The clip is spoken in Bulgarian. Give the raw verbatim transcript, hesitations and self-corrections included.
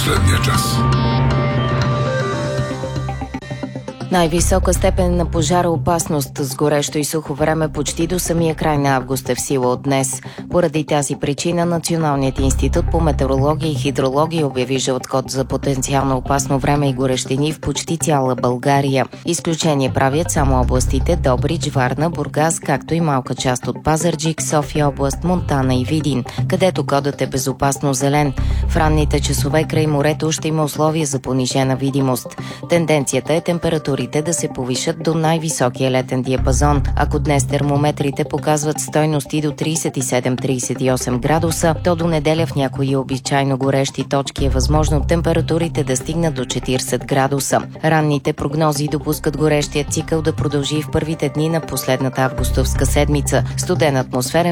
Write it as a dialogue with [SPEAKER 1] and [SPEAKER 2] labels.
[SPEAKER 1] последния час.
[SPEAKER 2] Най-висока степен на пожароопасност с горещо и сухо време почти до самия край на август е в сила от днес. Поради тази причина Националният институт по метеорология и хидрология обяви жълт код за потенциално опасно време и горещини в почти цяла България. Изключение правят само областите Добрич, Варна, Бургас, както и малка част от Пазарджик, София област, Монтана и Видин, където кодът е безопасно зелен. В ранните часове край морето ще има условия за понижена видимост. Тенденцията е температура да се повишат до най-високия летен диапазон. Ако днес термометрите показват стойности до тридесет и седем до тридесет и осем градуса, то до неделя в някои обичайно горещи точки е възможно температурите да стигнат до четиридесет градуса. Ранните прогнози допускат горещия цикъл да продължи в първите дни на последната августовска седмица. Студен атмосферен